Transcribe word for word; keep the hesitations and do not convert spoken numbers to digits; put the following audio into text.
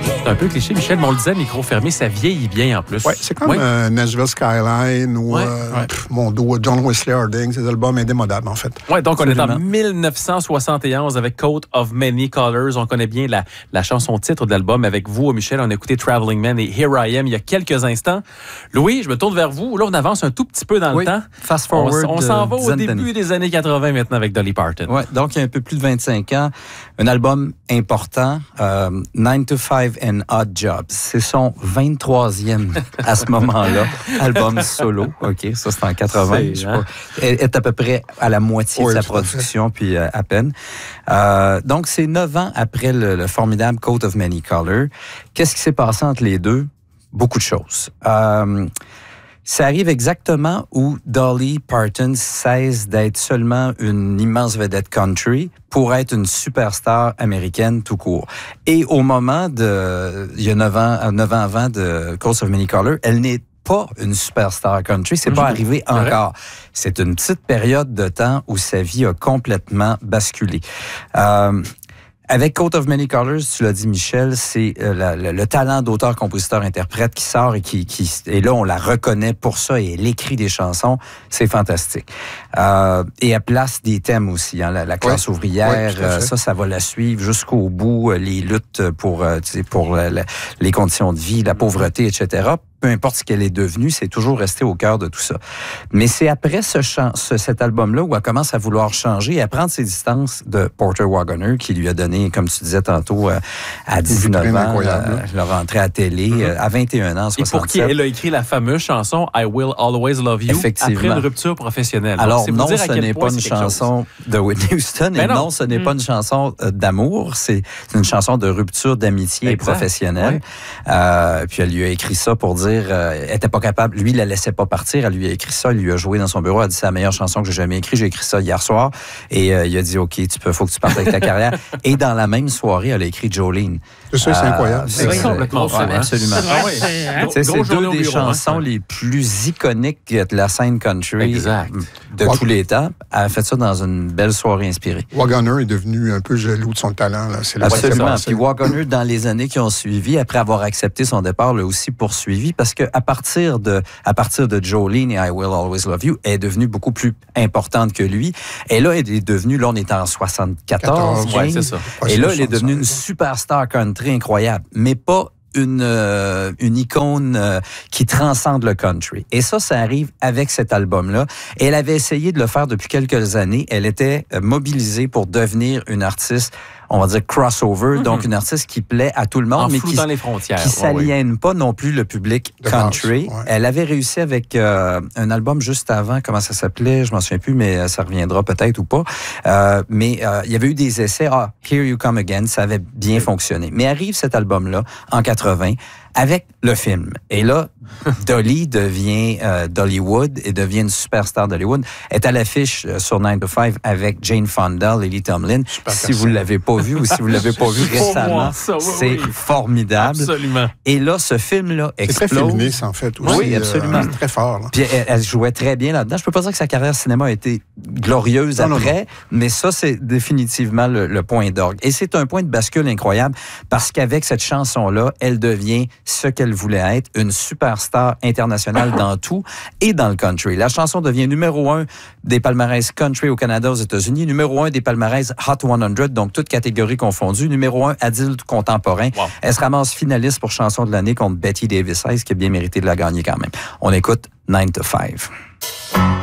C'est un peu cliché, Michel, mais on le disait, micro fermé, ça vieillit bien en plus. Oui, c'est comme ouais. euh, Nashville Skyline ou ouais, euh, ouais. Pff, mon dos, John Wesley Harding, ces albums indémodables, en fait. Oui, donc Absolument. on est en dix-neuf cent soixante et onze avec Coat of Many Colors. On connaît bien la, la chanson titre de l'album. Avec vous, Michel, on a écouté Traveling Man et Here I Am il y a quelques instants. Louis, je me tourne vers vous. Là, on avance un tout petit peu dans oui. le temps. Fast forward. On, on s'en va euh, au début des années quatre-vingt maintenant avec Dolly Parton. Oui, donc il y a un peu plus de vingt-cinq ans, un album important, euh, nine to five and Odd Jobs. C'est son vingt-troisième à ce moment-là, album solo. OK, ça c'est en quatre-vingt. C'est, je sais hein? pas. Elle est à peu près à la moitié oui, de sa production, puis euh, à peine. Euh, donc c'est neuf ans après le, le formidable Coat of Many Colors. Qu'est-ce qui s'est passé entre les deux? Beaucoup de choses. Euh, Ça arrive exactement où Dolly Parton cesse d'être seulement une immense vedette country pour être une superstar américaine tout court. Et au moment de, il y a neuf ans, neuf ans avant de Coat of Many Colors, elle n'est pas une superstar country, c'est mmh. pas arrivé c'est encore. Vrai? C'est une petite période de temps où sa vie a complètement basculé. Euh, Avec Coat of Many Colors, tu l'as dit, Michel, c'est euh, la, le, le talent d'auteur, compositeur, interprète qui sort et qui, qui et là on la reconnaît pour ça et elle écrit des chansons, c'est fantastique. Euh, et elle place des thèmes aussi, hein, la, la classe ouais. ouvrière, ouais, euh, ça, ça va la suivre jusqu'au bout, les luttes pour, euh, tu sais, pour la, la, les conditions de vie, la pauvreté, et cetera. Peu importe ce qu'elle est devenue, c'est toujours resté au cœur de tout ça. Mais c'est après ce, chant, ce cet album-là où elle commence à vouloir changer et à prendre ses distances de Porter Wagoner, qui lui a donné, comme tu disais tantôt, euh, à dix-neuf ans, euh, la rentrée à télé, mm-hmm. euh, à vingt et un ans, soixante-sept. Et pour qui elle a écrit la fameuse chanson « I Will Always Love You » après une rupture professionnelle. Alors Donc, non, ce n'est pas une chanson chose. de Whitney Houston et non, non ce n'est mm. pas une chanson d'amour, c'est une chanson de rupture d'amitié exact. professionnelle. Ouais. Euh, puis elle lui a écrit ça pour dire Euh, elle n'était pas capable, lui, il la laissait pas partir, elle lui a écrit ça, il lui a joué dans son bureau, elle a dit c'est la meilleure chanson que j'ai jamais écrite, j'ai écrit ça hier soir, et euh, il a dit ok, tu peux, faut que tu partes avec ta carrière. Et dans la même soirée, elle a écrit Jolene. C'est ça, c'est euh, incroyable. C'est, c'est complètement fou, ouais, absolument. Ah, ouais. C'est, c'est deux des bureau, chansons hein. les plus iconiques de la scène country exact. de Wag- tous les temps. Elle a fait ça dans une belle soirée inspirée. Wagoner est devenu un peu jaloux de son talent. Là. C'est absolument. Puis Wagoner, dans les années qui ont suivi, après avoir accepté son départ, l'a aussi poursuivi parce que à partir de à partir de Jolene et I Will Always Love You, elle est devenue beaucoup plus importante que lui. Et là, elle est devenue, là, on est en soixante-quatorze, ouais, c'est ça. Et là, elle est devenue une superstar country incroyable, mais pas une euh, une icône euh, qui transcende le country. Et ça, ça arrive avec cet album-là. Et elle avait essayé de le faire depuis quelques années. Elle était euh, mobilisée pour devenir une artiste, on va dire crossover, mm-hmm. donc une artiste qui plaît à tout le monde, en mais qui les frontières. qui s'aliène ouais, pas non plus le public de country. Base, ouais. Elle avait réussi avec euh, un album juste avant, comment ça s'appelait, je m'en souviens plus, mais ça reviendra peut-être ou pas. Euh, mais euh, il y avait eu des essais, ah, Here You Come Again, ça avait bien oui. fonctionné. Mais arrive cet album-là en quatre-vingt avec le film. Et là, Dolly devient euh, Dollywood et devient une superstar d'Hollywood. Elle est à l'affiche euh, sur nine to five avec Jane Fonda, Lily Tomlin. Super si vous ne l'avez pas vu ou si vous ne l'avez pas vu récemment, ça, oui, c'est oui. formidable. Absolument. Et là, ce film-là explose. C'est très féministe, en fait. Aussi, oui, absolument. Euh, très fort. Là. Puis elle, elle jouait très bien là-dedans. Je peux pas dire que sa carrière cinéma a été glorieuse non, après, non, non. mais ça, c'est définitivement le, le point d'orgue. Et c'est un point de bascule incroyable parce qu'avec cette chanson-là, elle devient ce qu'elle voulait être, une superstar internationale dans tout et dans le country. La chanson devient numéro un des palmarès country au Canada, aux États-Unis, numéro un des palmarès Hot cent, donc toutes catégories confondues, numéro un adulte contemporain. Wow. Elle se ramasse finaliste pour chanson de l'année contre Betty Davis, qui a bien mérité de la gagner quand même. On écoute nine to five.